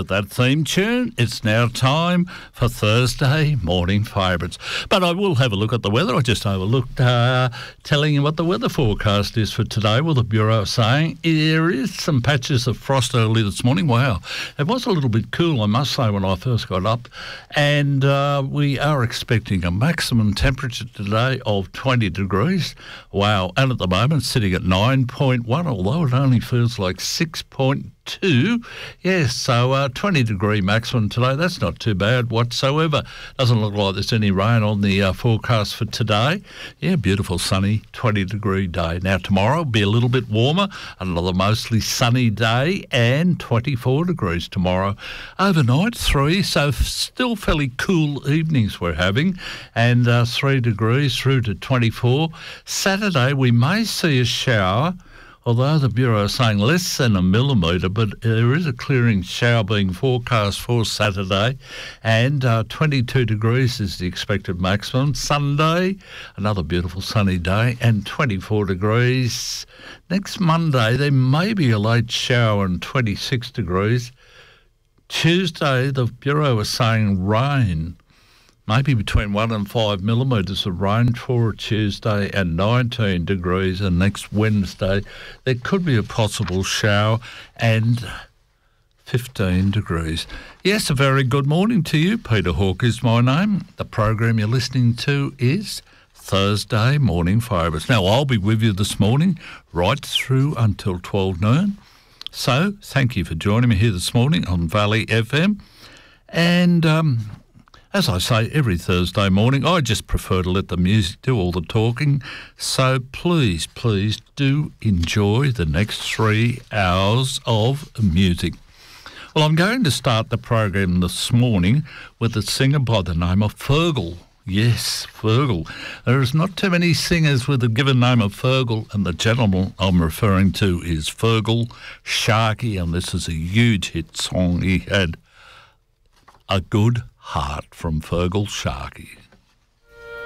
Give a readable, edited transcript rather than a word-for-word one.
with that theme tune, it's now time for Thursday morning favourites. But I will have a look at the weather. I just overlooked telling you what the weather forecast is for today. Well, the Bureau is saying there is some patches of frost early this morning. Wow, it was a little bit cool, I must say, when I first got up. And we are expecting a maximum temperature today of 20 degrees. Wow, and at the moment sitting at 9.1, although it only feels like 6.2. Yes, so 20 degree maximum today. That's not too bad whatsoever. Doesn't look like there's any rain on the forecast for today. Yeah, beautiful sunny 20 degree day. Now tomorrow will be a little bit warmer, another mostly sunny day, and 24 degrees tomorrow. Overnight 3, so still fairly cool evenings we're having, and 3 degrees through to 24. Saturday we may see a shower, although the Bureau is saying less than 1 millimetre, but there is a clearing shower being forecast for Saturday, and 22 degrees is the expected maximum. Sunday, another beautiful sunny day, and 24 degrees. Next Monday, there may be a late shower and 26 degrees. Tuesday, the Bureau is saying rain. Maybe between 1 and 5 millimetres of rain for Tuesday, and 19 degrees. And next Wednesday, there could be a possible shower and 15 degrees. Yes, a very good morning to you. Peter Hawke is my name. The program you're listening to is Thursday Morning Favourites. Now, I'll be with you this morning right through until 12 noon. So, thank you for joining me here this morning on Valley FM. And as I say, every Thursday morning, I just prefer to let the music do all the talking. So please, please do enjoy the next 3 hours of music. Well, I'm going to start the program this morning with a singer by the name of Fergal. Yes, Fergal. There is not too many singers with the given name of Fergal, and the gentleman I'm referring to is Feargal Sharkey, and this is a huge hit song he had, A Good Heart, from Feargal Sharkey.